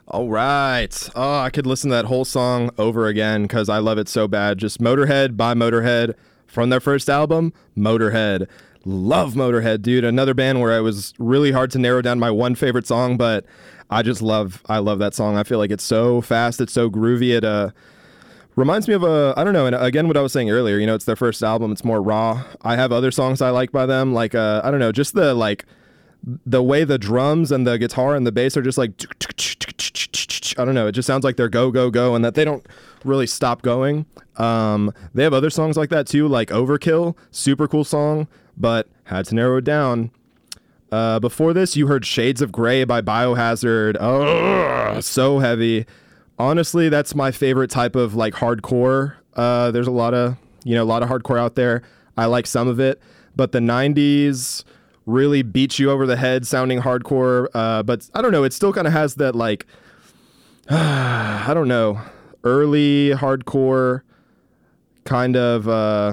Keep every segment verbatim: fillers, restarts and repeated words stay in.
All right. Oh, I could listen to that whole song over again because I love it so bad. Just Motorhead by Motorhead from their first album, Motorhead. Love Motorhead, dude. Another band where it was really hard to narrow down my one favorite song, but I just love, I love that song. I feel like it's so fast. It's so groovy. It uh, reminds me of a, I don't know. And again, what I was saying earlier, you know, it's their first album. It's more raw. I have other songs I like by them. Like, uh, I don't know, just the like, the way the drums and the guitar and the bass are just like, I don't know, it just sounds like they're go, go, go, and that they don't really stop going. Um, they have other songs like that too, like Overkill, super cool song, but had to narrow it down. Uh, before this, you heard Shades of Grey by Biohazard. Oh, so heavy. Honestly, that's my favorite type of like hardcore. Uh, there's a lot of, you know, a lot of hardcore out there. I like some of it, but the nineties really beats you over the head sounding hardcore. Uh, but I don't know, it still kind of has that like, uh, I don't know, early hardcore kind of, uh,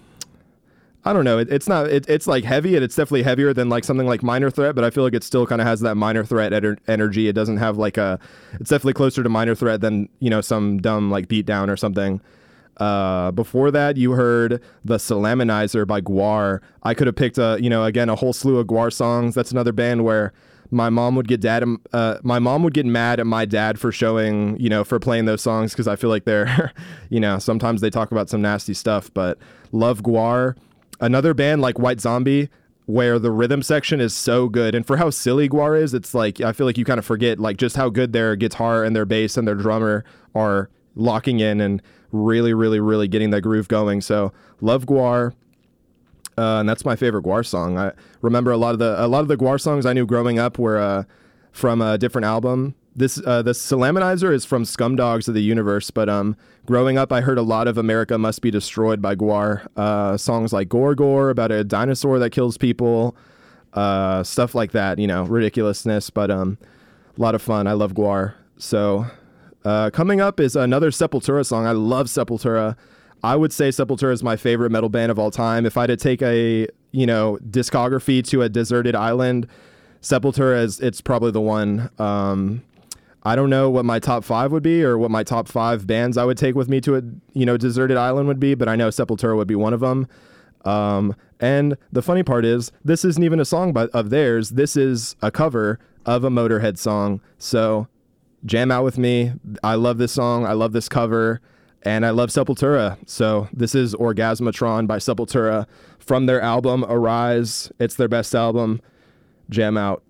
I don't know. It, it's not, it, it's like heavy, and it's definitely heavier than like something like Minor Threat, but I feel like it still kind of has that Minor Threat ed- energy. It doesn't have like a, it's definitely closer to Minor Threat than, you know, some dumb like Beatdown or something. Uh, before that, you heard The Salaminizer by Gwar. I could have picked a, you know, again, a whole slew of Gwar songs. That's another band where my mom would get dad, uh, my mom would get mad at my dad for showing, you know, for playing those songs, because I feel like they're, you know, sometimes they talk about some nasty stuff, but love Gwar. Another band like White Zombie, where the rhythm section is so good, and for how silly Gwar is, it's like, I feel like you kind of forget like just how good their guitar and their bass and their drummer are locking in and really, really, really getting that groove going. So love Gwar. Uh, and that's my favorite Gwar song. I remember a lot of the a lot of the Gwar songs I knew growing up were uh, from a different album. This uh, the Salaminizer is from Scumdogs of the Universe, but um, growing up I heard a lot of America Must Be Destroyed by Gwar. Uh, songs like Gore Gore, about a dinosaur that kills people, uh, stuff like that. You know, ridiculousness, but um, a lot of fun. I love Gwar. So uh, coming up is another Sepultura song. I love Sepultura. I would say Sepultura is my favorite metal band of all time. If I had to take a, you know, discography to a deserted island, Sepultura is, it's probably the one. Um, I don't know what my top five would be, or what my top five bands I would take with me to a, you know, deserted island would be, but I know Sepultura would be one of them. Um, and the funny part is, this isn't even a song by, of theirs. This is a cover of a Motorhead song. So jam out with me. I love this song. I love this cover. And I love Sepultura. So this is Orgasmatron by Sepultura from their album Arise. It's their best album. Jam out.